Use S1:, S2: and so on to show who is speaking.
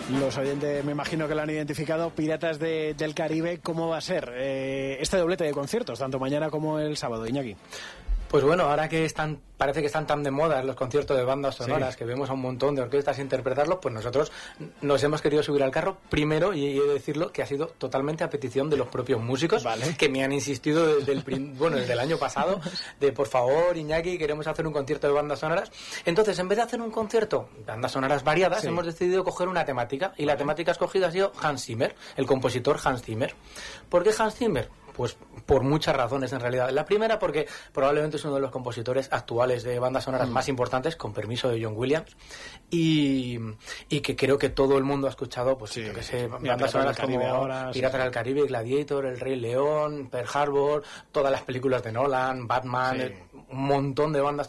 S1: Los oyentes me imagino que lo han identificado. Piratas del Caribe, ¿cómo va a ser este doblete de conciertos, tanto mañana como el sábado, Iñaki?
S2: Pues bueno, ahora que parece que están tan de moda los conciertos de bandas sonoras, sí, que vemos a un montón de orquestas interpretarlos, pues nosotros nos hemos querido subir al carro primero, y he de decirlo que ha sido totalmente a petición de los propios músicos, vale, que me han insistido desde el año pasado, de por favor, Iñaki, queremos hacer un concierto de bandas sonoras. Entonces, en vez de hacer un concierto de bandas sonoras variadas, sí, hemos decidido coger una temática, y la temática escogida ha sido Hans Zimmer, el compositor Hans Zimmer. ¿Por qué Hans Zimmer? Pues por muchas razones en realidad. La primera, porque probablemente es uno de los compositores actuales de bandas sonoras más importantes, con permiso de John Williams, y que creo que todo el mundo ha escuchado, pues yo que sé, bandas sonoras como Piratas del Caribe, Gladiator, El Rey León, Pearl Harbor, todas las películas de Nolan, Batman, un montón de bandas